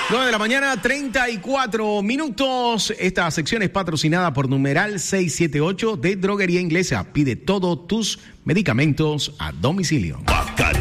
9 de la mañana, 34 minutos. Esta sección es patrocinada por numeral 678 de Droguería Inglesa. Pide todos tus medicamentos a domicilio.